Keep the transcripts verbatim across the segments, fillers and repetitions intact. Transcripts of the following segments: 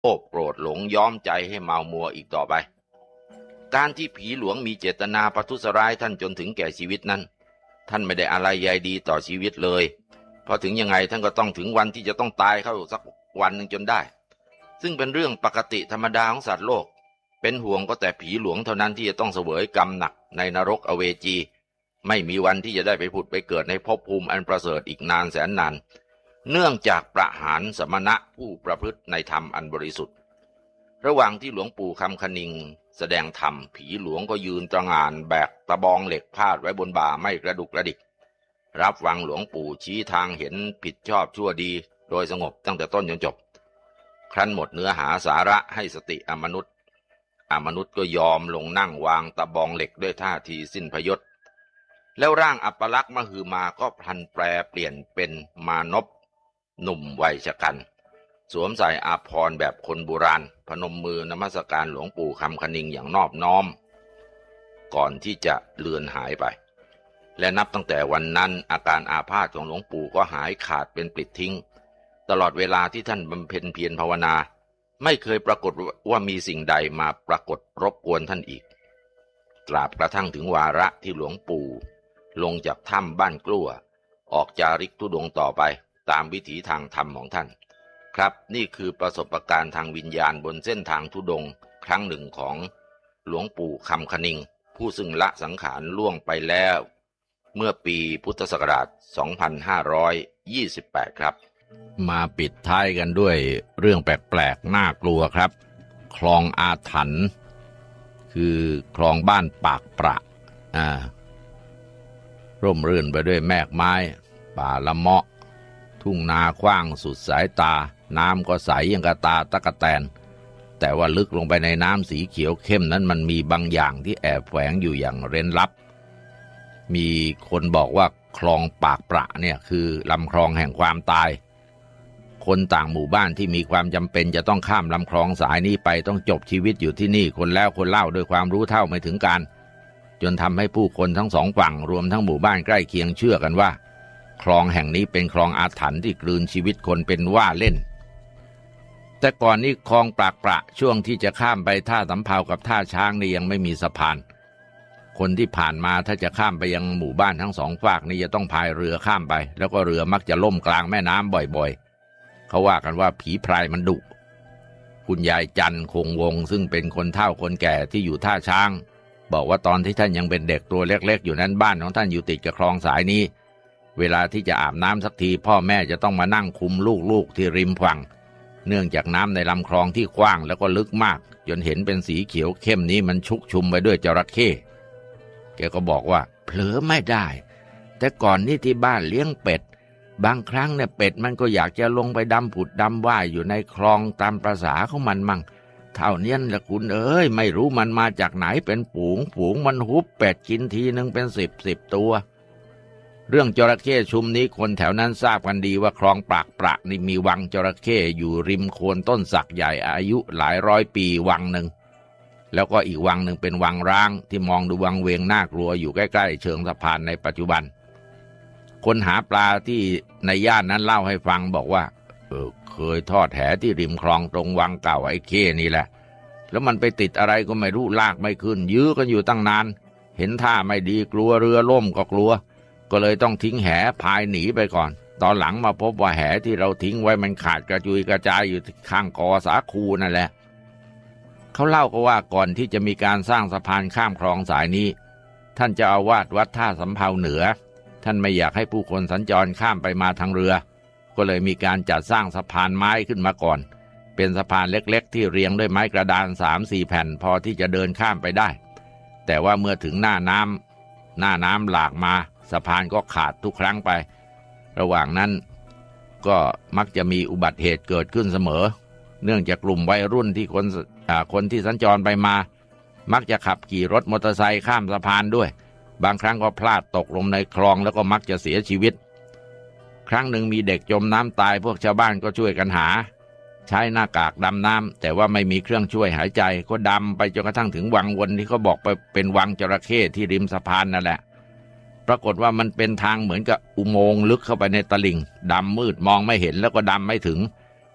โอบโกรธหลงย้อมใจให้เมามัวอีกต่อไปการที่ผีหลวงมีเจตนาประทุษร้ายท่านจนถึงแก่ชีวิตนั้นท่านไม่ได้อะไรใยดีต่อชีวิตเลยเพราะถึงยังไงท่านก็ต้องถึงวันที่จะต้องตายเข้าสักวันหนึ่งจนได้ซึ่งเป็นเรื่องปกติธรรมดาของสัตว์โลกเป็นห่วงก็แต่ผีหลวงเท่านั้นที่จะต้องเสวยกรรมหนักในนรกอเวจีไม่มีวันที่จะได้ไปผุดไปเกิดในภพภูมิอันประเสริฐอีกนานแสนนานเนื่องจากประหารสมณะผู้ประพฤติในธรรมอันบริสุทธิ์ระหว่างที่หลวงปู่คำคณิงแสดงธรรมผีหลวงก็ยืนตระหง่านแบกตะบองเหล็กพาดไว้บนบ่าไม่กระดุกกระดิกรับฟังหลวงปู่ชี้ทางเห็นผิดชอบชั่วดีโดยสงบตั้งแต่ต้นจนจบครั้นหมดเนื้อหาสาระให้สติอมนุษย์อมนุษย์ก็ยอมลงนั่งวางตะบองเหล็กด้วยท่าทีสิ้นพยศแล้วร่างอัปลักษณ์มหึมาก็พลันแปรเปลี่ยนเป็นมานพหนุ่มวัยชะกันสวมใส่อาภรณ์แบบคนโบราณพนมมือนมัสการหลวงปู่คำคณิงอย่างนอบน้อมก่อนที่จะเลือนหายไปและนับตั้งแต่วันนั้นอาการอาพาธของหลวงปู่ก็หายขาดเป็นปลิดทิ้งตลอดเวลาที่ท่านบำเพ็ญเพียรภาวนาไม่เคยปรากฏว่ามีสิ่งใดมาปรากฏรบกวนท่านอีกตราบกระทั่งถึงวาระที่หลวงปู่ลงจากถ้ำบ้านกลั้วออกจาริกธุดงค์ต่อไปตามวิถีทางธรรมของท่านครับนี่คือประสบการณ์ทางวิญญาณบนเส้นทางธุดงค์ครั้งหนึ่งของหลวงปู่คำคณิงผู้ซึ่งละสังขารล่วงไปแล้วเมื่อปีพุทธศักราชสองพันห้าร้อยยี่สิบแปดครับมาปิดท้ายกันด้วยเรื่องแปลกๆน่ากลัวครับคลองอาถรรพ์คือคลองบ้านปากประอ่าร่มรื่นไปด้วยแมกไม้ป่าละเมาะทุ่งนากว้างสุดสายตาน้ำก็ใสอย่างกะตาตะกะแตนแต่ว่าลึกลงไปในน้ำสีเขียวเข้มนั้นมันมีบางอย่างที่แอบแฝงอยู่อย่างเร้นลับมีคนบอกว่าคลองปากประเนี่ยคือลำคลองแห่งความตายคนต่างหมู่บ้านที่มีความจำเป็นจะต้องข้ามลำคลองสายนี้ไปต้องจบชีวิตอยู่ที่นี่คนแล้วคนเล่าด้วยความรู้เท่าไม่ถึงการจนทำให้ผู้คนทั้งสองฝั่งรวมทั้งหมู่บ้านใกล้เคียงเชื่อกันว่าคลองแห่งนี้เป็นคลองอาถรรพ์ที่กลืนชีวิตคนเป็นว่าเล่นแต่ก่อนนี้คลองปากประช่วงที่จะข้ามไปท่าสำเภากับท่าช้างนี่ยังไม่มีสะพานคนที่ผ่านมาถ้าจะข้ามไปยังหมู่บ้านทั้งสองฝากนี่จะต้องพายเรือข้ามไปแล้วก็เรือมักจะล่มกลางแม่น้ำบ่อยๆเขาว่ากันว่าผีพรายมันดุคุณยายจันคงวงซึ่งเป็นคนเฒ่าคนแก่ที่อยู่ท่าช้างบอกว่าตอนที่ท่านยังเป็นเด็กตัวเล็กๆอยู่นั้นบ้านของท่านอยู่ติดกับคลองสายนี้เวลาที่จะอาบน้ำสักทีพ่อแม่จะต้องมานั่งคุมลูกๆที่ริมฝั่งเนื่องจากน้ำในลำคลองที่กว้างแล้วก็ลึกมากจนเห็นเป็นสีเขียวเข้มนี้มันชุกชุมไปด้วยจระเข้แกก็บอกว่าเผลอไม่ได้แต่ก่อนนี้ที่บ้านเลี้ยงเป็ดบางครั้งเนี่ยเป็ดมันก็อยากจะลงไปดำผุดดำว่ายอยู่ในคลองตามประสาของมันมั่งเท่านี้แหละคุณเอ้ยไม่รู้มันมาจากไหนเป็นฝูงฝูงมันหุบเป็ดกินทีนึงเป็นสิบสิบตัวเรื่องจระเข้ชุมนี้คนแถวนั้นทราบกันดีว่าคลองปากประนี่มีวังจระเข้อยู่ริมโคนต้นสักใหญ่อายุหลายร้อยปีวังหนึ่งแล้วก็อีกวังหนึ่งเป็นวังร้างที่มองดูวังเวงน่ากลัวอยู่ใกล้ๆเชิงสะพานในปัจจุบันคนหาปลาที่ในย่านนั้นเล่าให้ฟังบอกว่าเออเคยทอดแหที่ริมคลองตรงวังเก่าไอ้เข้นี่แหละแล้วมันไปติดอะไรก็ไม่รู้ลากไม่ขึ้นยื้อกันอยู่ตั้งนานเห็นท่าไม่ดีกลัวเรือล่มก็กลัวก็เลยต้องทิ้งแหพายหนีไปก่อนตอนหลังมาพบว่าแหที่เราทิ้งไว้มันขาดกระจุยกระจายอยู่ข้างกอสาคูนั่นแหละเขาเล่าก็ว่าก่อนที่จะมีการสร้างสะพานข้ามคลองสายนี้ท่านเจ้าอาวาสวัดท่าสำเภาเหนือท่านไม่อยากให้ผู้คนสัญจรข้ามไปมาทางเรือก็เลยมีการจัดสร้างสะพานไม้ขึ้นมาก่อนเป็นสะพานเล็กๆที่เรียงด้วยไม้กระดาน สามสี่ แผ่นพอที่จะเดินข้ามไปได้แต่ว่าเมื่อถึงหน้าน้ำหน้าน้ำหลากมาสะพานก็ขาดทุกครั้งไประหว่างนั้นก็มักจะมีอุบัติเหตุเกิดขึ้นเสมอเนื่องจากกลุ่มวัยรุ่นที่คนคนที่สัญจรไปมามักจะขับขี่รถมอเตอร์ไซค์ข้ามสะพานด้วยบางครั้งก็พลาดตกลงในคลองแล้วก็มักจะเสียชีวิตครั้งหนึ่งมีเด็กจมน้ำตายพวกชาวบ้านก็ช่วยกันหาใช้หน้ากากดำน้ำแต่ว่าไม่มีเครื่องช่วยหายใจก็ดำไปจนกระทั่งถึงวังวนที่เขาบอกไปเป็นวังจระเข้ที่ริมสะพานนั่นแหละปรากฏว่ามันเป็นทางเหมือนกับอุโมงค์ลึกเข้าไปในตลิ่งดำมืดมองไม่เห็นแล้วก็ดำไม่ถึง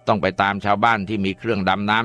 ต้องไปตามชาวบ้านที่มีเครื่องดำน้